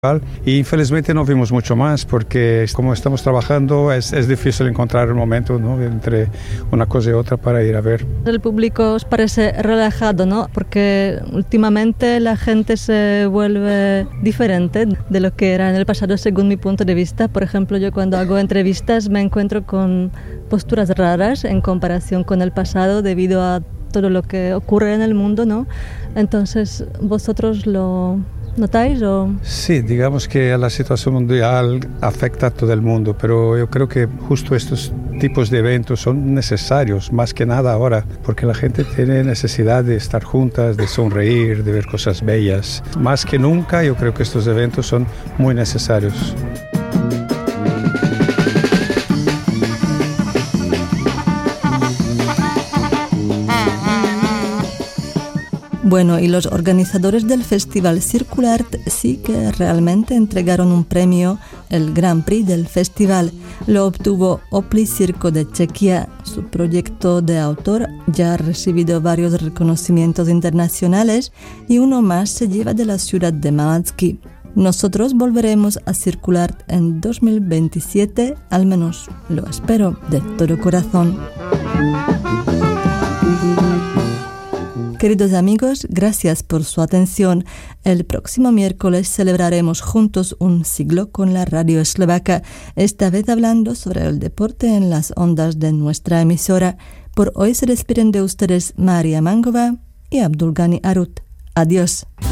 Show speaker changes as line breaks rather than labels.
Y infelizmente no vimos mucho más porque como estamos trabajando es difícil encontrar el momento, ¿no?, entre una cosa y otra para ir a ver.
El público os parece relajado, ¿no? Porque últimamente la gente se vuelve diferente de lo que era en el pasado según mi punto de vista. Por ejemplo, yo cuando hago entrevistas me encuentro con posturas raras en comparación con el pasado debido a todo lo que ocurre en el mundo, ¿no? Entonces, ¿vosotros lo notáis o...?
Sí, digamos que la situación mundial afecta a todo el mundo, pero yo creo que justo estos tipos de eventos son necesarios, más que nada ahora, porque la gente tiene necesidad de estar juntas, de sonreír, de ver cosas bellas. Más que nunca, yo creo que estos eventos son muy necesarios.
Bueno, y los organizadores del Festival Circulart sí que realmente entregaron un premio, el Grand Prix del festival. Lo obtuvo Opli Circo de Chequia. Su proyecto de autor ya ha recibido varios reconocimientos internacionales y uno más se lleva de la ciudad de Malatski. Nosotros volveremos a Circulart en 2027, al menos lo espero de todo corazón. Queridos amigos, gracias por su atención. El próximo miércoles celebraremos juntos un siglo con la radio eslovaca, esta vez hablando sobre el deporte en las ondas de nuestra emisora. Por hoy se despiden de ustedes Mária Mangová y Abdulgani Arut. Adiós.